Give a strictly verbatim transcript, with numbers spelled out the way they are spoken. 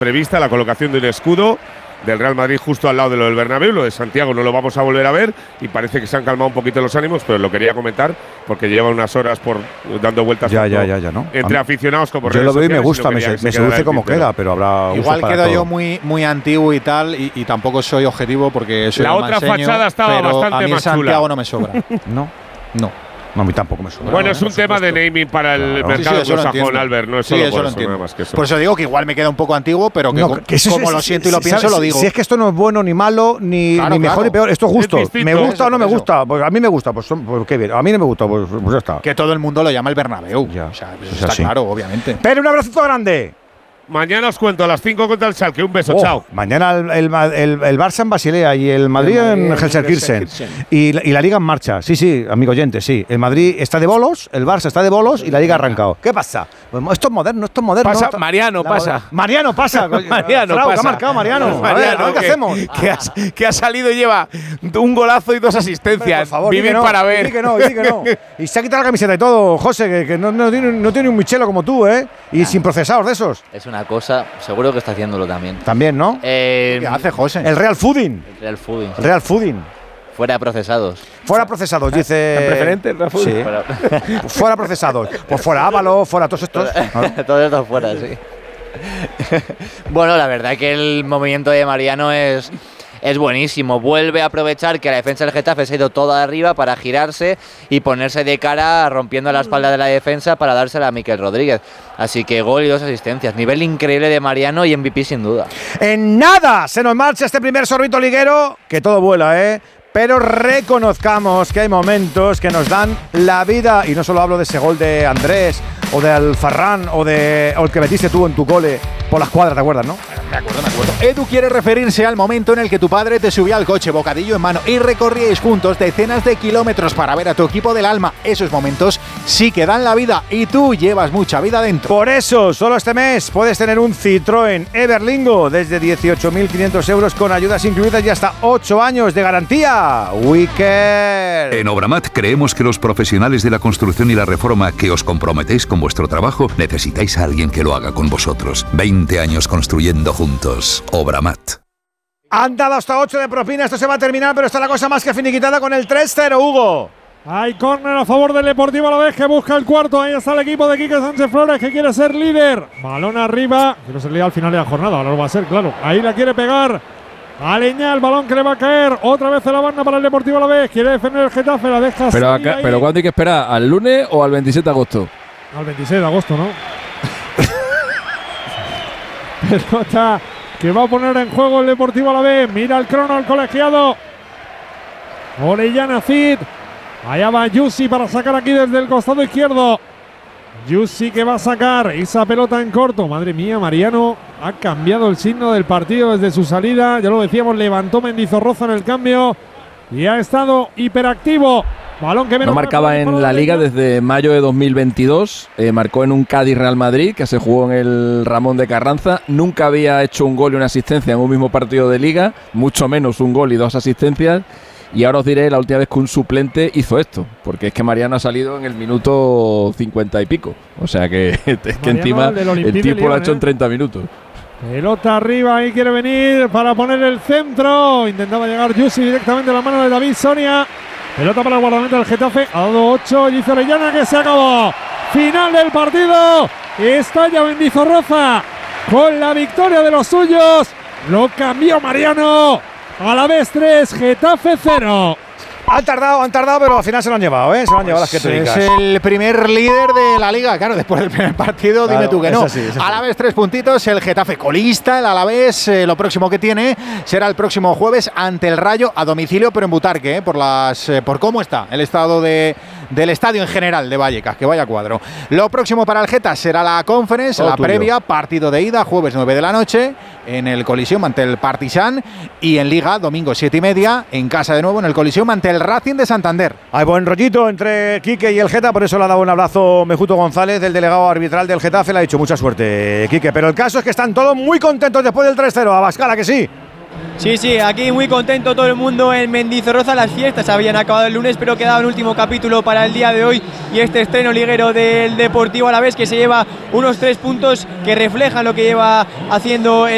prevista la colocación de un escudo del Real Madrid justo al lado de lo del Bernabéu. Lo de Santiago no lo vamos a volver a ver y parece que se han calmado un poquito los ánimos, pero lo quería comentar porque lleva unas horas por dando vueltas ya, ya, ya, ya, ¿no? entre aficionados como yo lo veo y me gusta, me, se, me seduce como queda, pero habrá igual quedo yo muy, muy antiguo y tal, y, y tampoco soy objetivo porque soy la otra manseño, fachada estaba pero bastante a mí más Santiago chula. No me sobra. No, no. No, a mí tampoco me sobra. Bueno, no, es un tema de naming para el claro. mercado sí, sí, anglosajón, Albert, no es sí, solo eso por lo eso, entiendo. nada más que eso. Por eso digo que igual me queda un poco antiguo, pero que, no, co que eso como es, lo siento y lo si, pienso, ¿sabes? lo digo. Si es que esto no es bueno ni malo, ni, claro, ni mejor claro. ni peor, esto es justo. Es distinto, ¿Me gusta eso, o no me eso. gusta? Pues a mí me gusta, pues, pues qué bien. A mí no me gusta, pues, pues ya está. Que todo el mundo lo llama el Bernabéu. Ya, o sea, eso es está así. claro, obviamente. Pero un abrazo grande. Mañana os cuento a las cinco contra el Schalke. Un beso, Oh, chao. Mañana el, el, el, el Barça en Basilea y el Madrid, el Madrid en Gelsenkirchen. Y, la- y la Liga en marcha. Sí, sí, amigo oyente, sí. El Madrid está de bolos, el Barça está de bolos y la Liga ha arrancado. ¿Qué pasa? Pues esto es moderno, esto es moderno. Pasa, Esto- Mariano, la- pasa. Mariano pasa. Mariano Frau, ¿qué pasa. ha marcado Mariano? A ver, Mariano, a ver, ¿qué que- hacemos? Que ha, que ha salido y lleva un golazo y dos asistencias. Por favor, di Vivir que no, para ver. Di que no, di que no. Y se ha quitado la camiseta y todo, José, que, que no, no, tiene, no tiene un Michelo como tú, ¿eh? Y sin procesados de esos. Es una cosa, seguro que está haciéndolo también. También, ¿no? Eh, ¿Qué hace José? El Real Fooding. el Real Fooding. El Real Fooding. Fuera procesados. Fuera procesados, dice. ¿Tan preferente el Real Fooding? Sí. Fuera, Fuera procesados. Pues fuera Ávalo, fuera todos estos. todo esto fuera, sí. Bueno, la verdad que el movimiento de Mariano es, es buenísimo. Vuelve a aprovechar que la defensa del Getafe se ha ido toda arriba para girarse y ponerse de cara rompiendo la espalda de la defensa para dársela a Mikel Rodríguez. Así que gol y dos asistencias. Nivel increíble de Mariano y M V P sin duda. En nada se nos marcha este primer sorbito liguero, que todo vuela, ¿eh? Pero reconozcamos que hay momentos que nos dan la vida. Y no solo hablo de ese gol de Andrés, o de Alfarrán, o de o el que metiste tú en tu cole por las cuadras, ¿te acuerdas, no? Me acuerdo, me acuerdo. Edu quiere referirse al momento en el que tu padre te subía al coche, bocadillo en mano, y recorríais juntos decenas de kilómetros para ver a tu equipo del alma. Esos momentos sí que dan la vida y tú llevas mucha vida dentro. Por eso, solo este mes puedes tener un Citroën Everlingo desde dieciocho mil quinientos euros con ayudas incluidas y hasta ocho años de garantía. Wicked. En Obramat creemos que los profesionales de la construcción y la reforma que os comprometéis con vuestro trabajo necesitáis a alguien que lo haga con vosotros. veinte años construyendo juntos. Obramat. Han dado hasta ocho de propina, esto se va a terminar, pero está la cosa más que finiquitada con el tres cero, Hugo. Hay córner a favor del Deportivo Alavés que busca el cuarto. Ahí está el equipo de Quique Sánchez Flores que quiere ser líder. Balón arriba. Quiere ser líder al final de la jornada. Ahora lo va a ser, claro. Ahí la quiere pegar. Aleñá el balón que le va a caer. Otra vez en la banda para el Deportivo Alavés. Quiere defender el Getafe. La deja Pero, salir acá, ahí. pero ¿cuándo hay que esperar? ¿Al lunes o al veintisiete de agosto? Al veintiséis de agosto, ¿no? Pelota que va a poner en juego el Deportivo Alavés. Mira el crono al colegiado. Orellana Cid. Allá va Yusi para sacar aquí desde el costado izquierdo. Yusi que va a sacar esa pelota en corto. Madre mía, Mariano ha cambiado el signo del partido desde su salida. Ya lo decíamos, levantó Mendizorroza en el cambio y ha estado hiperactivo. Balón que No marcaba en la Liga desde mayo de dos mil veintidós. Eh, marcó en un Cádiz Real Madrid que se jugó en el Ramón de Carranza. Nunca había hecho un gol y una asistencia en un mismo partido de Liga, mucho menos un gol y dos asistencias. Y ahora os diré la última vez que un suplente hizo esto, porque es que Mariano ha salido en el minuto cincuenta y pico. O sea que es que Mariano, encima el del el, Olympique tipo de lo ha Lyon, hecho ¿eh? en treinta minutos. Pelota arriba, ahí quiere venir para poner el centro. Intentaba llegar Yusi directamente a la mano de David Soria. Pelota para el guardameta del Getafe. Ha dado ocho y dice Orellana que se acabó. Final del partido. Estalla Mendizorroza con la victoria de los suyos. Lo cambió Mariano. Alavés tres, Getafe cero. Han tardado, han tardado, pero al final se lo han llevado, ¿eh? Se lo han llevado las Pues quietricas. es el primer líder de la Liga. Claro, después del primer partido, Claro, dime tú que es no. así, es así. Alavés tres puntitos, el Getafe colista, el Alavés eh, lo próximo que tiene será el próximo jueves ante el Rayo a domicilio, pero en Butarque, eh, por las eh, por cómo está el estado de, del estadio en general de Vallecas, que vaya cuadro. Lo próximo para el Geta será la Conference, Todo la tuyo. previa, partido de ida, jueves nueve de la noche, en el Coliseum ante el Partizan, y en Liga, domingo siete y media, en casa de nuevo en el Coliseum ante el Racing de Santander. Hay buen rollito entre Quique y el Geta, por eso le ha dado un abrazo Mejuto González, del delegado arbitral del Getafe. Le ha dicho mucha suerte, Quique. Pero el caso es que están todos muy contentos después del tres cero. Abascal, ¿a que sí? Sí, sí, aquí muy contento todo el mundo en Mendizorroza. Las fiestas habían acabado el lunes, pero quedaba un último capítulo para el día de hoy y este estreno liguero del Deportivo Alavés, que se lleva unos tres puntos que reflejan lo que lleva haciendo el